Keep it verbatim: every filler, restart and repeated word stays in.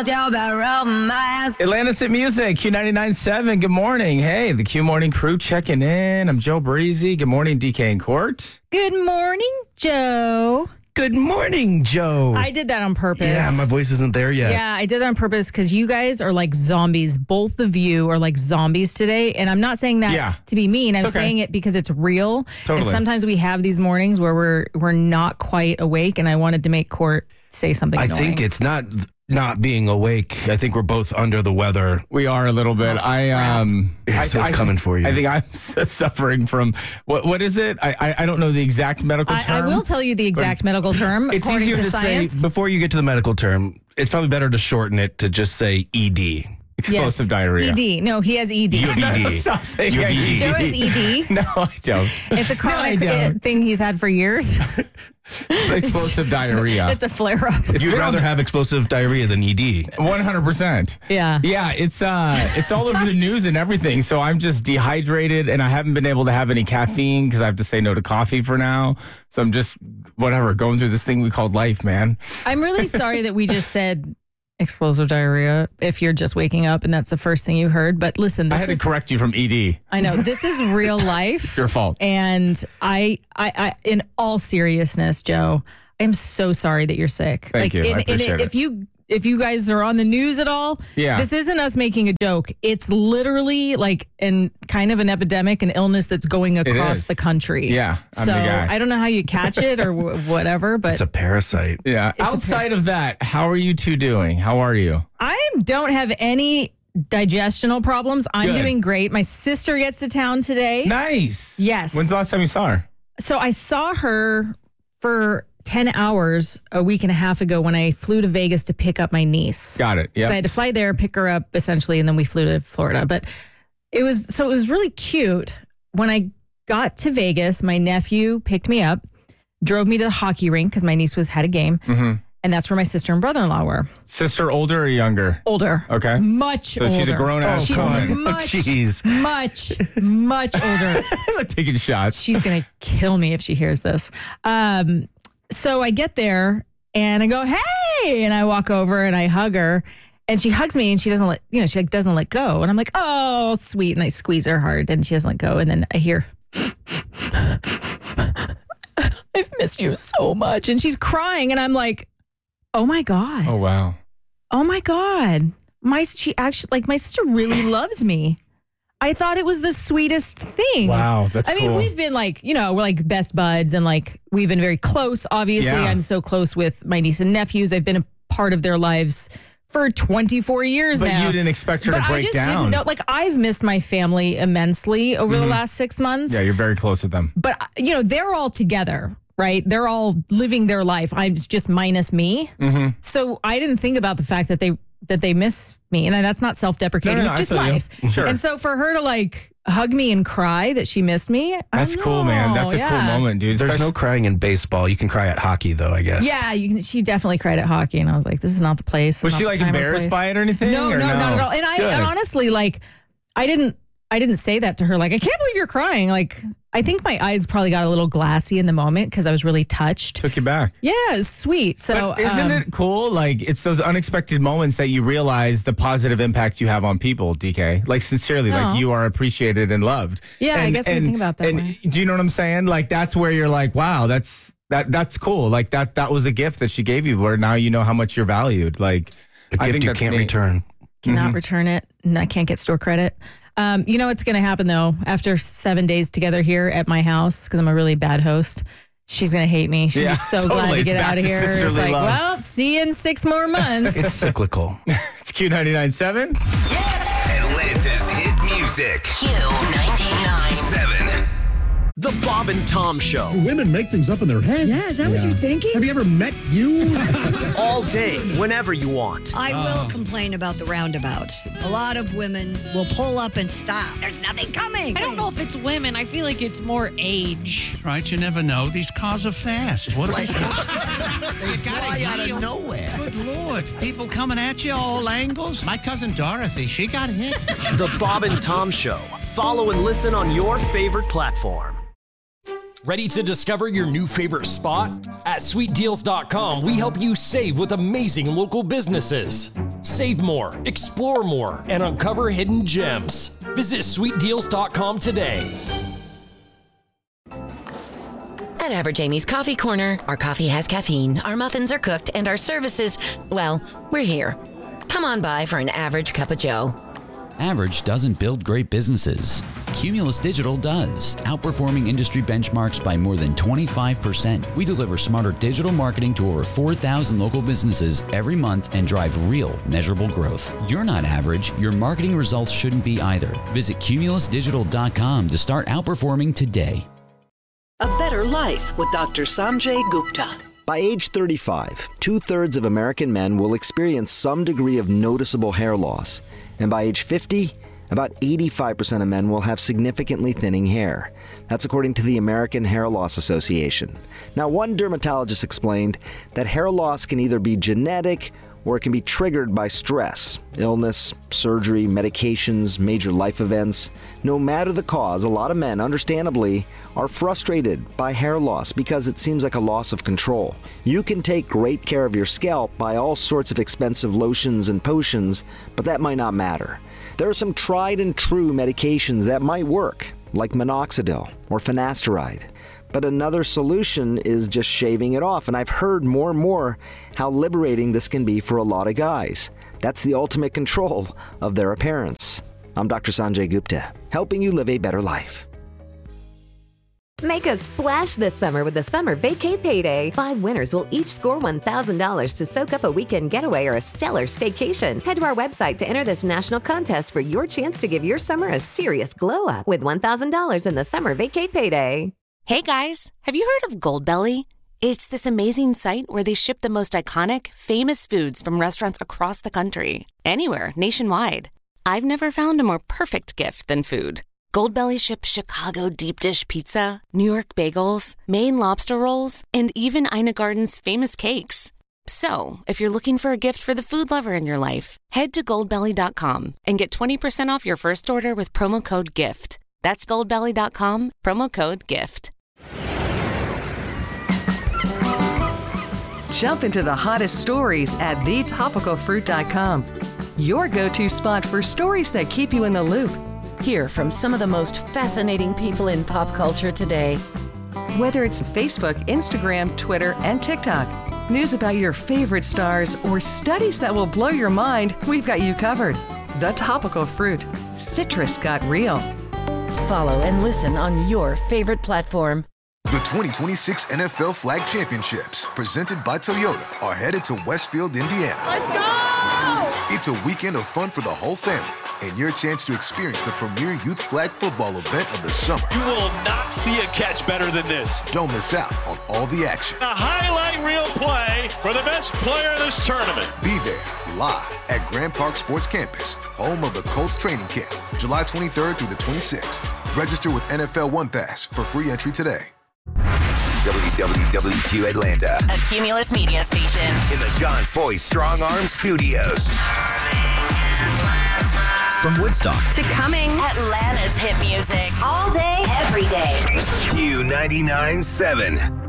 told you about romance. Atlantis at Music, Q ninety-nine point seven. Good morning. Hey, the Q Morning crew checking in. I'm Joe Breezy. Good morning, D K and Court. Good morning, Joe. Good morning, Joe. I did that on purpose. Yeah, my voice isn't there yet. Yeah, I did that on purpose because you guys are like zombies. Both of you are like zombies today. And I'm not saying that Yeah. to be mean. I'm It's okay. saying it because it's real. Totally. And sometimes we have these mornings where we're we're not quite awake, and I wanted to make Court say something I annoying. think it's not not being awake. I think we're both under the weather. We are a little bit. I um. Yeah, I, so it's I- coming for you. I think I'm suffering from what? What is it? I I, I don't know the exact medical I, term. I will tell you the exact medical term It's according easier to, to, science. say before you get to the medical term. It's probably better to shorten it to just say E D. Explosive Yes. diarrhea. E D. No, he has E D. You have E D. Stop saying You have E D. E D. Joe has E D. No, I don't. It's a I chronic don't. thing he's had for years. Explosive diarrhea. It's a flare up. You'd rather have explosive diarrhea than E D. One hundred percent. Yeah. Yeah, it's uh, it's all over the news and everything. So I'm just dehydrated, and I haven't been able to have any caffeine because I have to say no to coffee for now. So I'm just whatever going through this thing we called life, man. I'm really sorry that we just said explosive diarrhea if you're just waking up and that's the first thing you heard. But listen, I this had is to correct you from E D. I know this is real life. Your fault. And I, I, I, in all seriousness, Joe, I'm so sorry that you're sick. Thank you. I in- in- appreciate it. If you, if you guys are on the news at all, Yeah. this isn't us making a joke. It's literally like an kind of an epidemic, an illness that's going across is. the country. Yeah, I'm so the guy. I don't know how you catch it or w- whatever, but It's a parasite. Yeah. a Outside of that, how are you two doing? How are you? I don't have any digestional problems. I'm Good. doing great. My sister gets to town today. Nice. Yes. When's the last time you saw her? So I saw her for ten hours a week and a half ago when I flew to Vegas to pick up my niece. Got it. So I Yeah. had to fly there, pick her up essentially, and then we flew to Florida. But it was, so it was really cute. When I got to Vegas, my nephew picked me up, drove me to the hockey rink because my niece was had a game. Mm-hmm. And that's where my sister and brother-in-law were. Sister older or younger? Older. Okay. Much So older. she's a grown ass She's woman. much, Jeez. much, much older. Taking shots. She's going to kill me if she hears this. Um, so I get there and I go, hey, and I walk over and I hug her and she hugs me and she doesn't let, you know, she like doesn't let go. And I'm like, oh, sweet. And I squeeze her hard and she doesn't let go. And then I hear, I've missed you so much. And she's crying and I'm like, oh my God. Oh, wow. Oh my God. My, she actually, like my sister really loves me. I thought it was the sweetest thing. Wow. That's I mean, cool. we've been like, you know, we're like best buds and like we've been very close. Obviously, Yeah. I'm so close with my niece and nephews. I've been a part of their lives for twenty-four years But now. you didn't expect her but to break I just down. didn't know. Like, I've missed my family immensely over the last six months. Yeah, you're very close with them. But, you know, they're all together, right? They're all living their life. I'm just minus me. Mm-hmm. So I didn't think about the fact that they that they miss me. And that's not self-deprecating. No, no, no, it's just I feel you. life. Sure. And so for her to like hug me and cry that she missed me. I That's don't cool, man. know. That's a Yeah. cool moment, dude. There's no Especially- crying in baseball. You can cry at hockey, though, I guess. Yeah, you can, she definitely cried at hockey, and I was like, "This is not the place." Was not she the like time or embarrassed place. by it or anything? No, or no, not at all. And I Good. and honestly, like, I didn't, I didn't say that to her. Like, I can't believe you're crying. Like, I think my eyes probably got a little glassy in the moment because I was really touched. Took you back. Yeah, it was sweet. So, But isn't um, it cool? Like, it's those unexpected moments that you realize the positive impact you have on people, D K. Like, sincerely, Aw. like you are appreciated and loved. Yeah, I guess I didn't think about that and way. Do you know what I'm saying? Like, that's where you're like, wow, that's that that's cool. Like that that was a gift that she gave you where now you know how much you're valued. Like A I gift think you that's can't neat. return. cannot Mm-hmm. return it, and I can't get store credit. Um, you know what's going to happen though? After seven days together here at my house, because I'm a really bad host, she's going to hate me. She'll Yeah, be so totally. glad to It's get back out of to here. It's sisterly like, love. well, see you in six more months. It's cyclical. It's Q ninety-nine point seven. Atlanta's hit music. Q ninety-nine. Seven. The Bob and Tom Show. Women make things up in their head. Yeah, is that what you're thinking? Have you ever met you? All day, whenever you want. I will complain about the roundabouts. A lot of women will pull up and stop. There's nothing coming. I don't know if it's women. I feel like it's more age. Right, you never know. These cars are fast. What They fly out of nowhere. Good Lord. People coming at you all angles. My cousin Dorothy, she got hit. The Bob and Tom Show. Follow and listen on your favorite platform. Ready to discover your new favorite spot? At sweet deals dot com, we help you save with amazing local businesses. Save more, explore more, and uncover hidden gems. Visit sweet deals dot com today. At Average Amy's Coffee Corner, our coffee has caffeine, our muffins are cooked, and our services, well, we're here. Come on by for an average cup of joe. Average doesn't build great businesses. Cumulus Digital does, outperforming industry benchmarks by more than twenty-five percent. We deliver smarter digital marketing to over four thousand local businesses every month and drive real, measurable growth. You're not average. Your marketing results shouldn't be either. Visit cumulus digital dot com to start outperforming today. A Better Life with Doctor Sanjay Gupta. By age thirty-five, two-thirds of American men will experience some degree of noticeable hair loss. And by age fifty, about eighty-five percent of men will have significantly thinning hair. That's according to the American Hair Loss Association. Now, one dermatologist explained that hair loss can either be genetic or it can be triggered by stress, illness, surgery, medications, major life events. No matter the cause, a lot of men, understandably, are frustrated by hair loss because it seems like a loss of control. You can take great care of your scalp by all sorts of expensive lotions and potions, but that might not matter. There are some tried and true medications that might work, like minoxidil or finasteride. But another solution is just shaving it off, and I've heard more and more how liberating this can be for a lot of guys. That's the ultimate control of their appearance. I'm Doctor Sanjay Gupta, helping you live a better life. Make a splash this summer with the Summer Vacay Payday. Five winners will each score one thousand dollars to soak up a weekend getaway or a stellar staycation. Head to our website to enter this national contest for your chance to give your summer a serious glow up with one thousand dollars in the Summer Vacay Payday. Hey guys, have you heard of Goldbelly? It's this amazing site where they ship the most iconic, famous foods from restaurants across the country. Anywhere, nationwide. I've never found a more perfect gift than food. Goldbelly ships Chicago deep dish pizza, New York bagels, Maine lobster rolls, and even Ina Garden's famous cakes. So, if you're looking for a gift for the food lover in your life, head to goldbelly dot com and get twenty percent off your first order with promo code GIFT. That's goldbelly dot com, promo code GIFT. Jump into the hottest stories at the topical fruit dot com. Your go-to spot for stories that keep you in the loop. Hear from some of the most fascinating people in pop culture today. Whether it's Facebook, Instagram, Twitter, and TikTok, news about your favorite stars, or studies that will blow your mind, we've got you covered. The Topical Fruit. Citrus got real. Follow and listen on your favorite platform. The twenty twenty-six N F L Flag Championships, presented by Toyota, are headed to Westfield, Indiana. Let's go! It's a weekend of fun for the whole family, and your chance to experience the premier youth flag football event of the summer. You will not see a catch better than this. Don't miss out on all the action. A highlight reel play for the best player in this tournament. Be there, live at Grand Park Sports Campus, home of the Colts training camp, July twenty-third through the twenty-sixth. Register with N F L One Pass for free entry today. W W W Q Atlanta. A Cumulus media station. In the John Foy Strong Arm Studios. From Woodstock to coming Atlanta's hit music. All day, every day. Q ninety-nine point seven.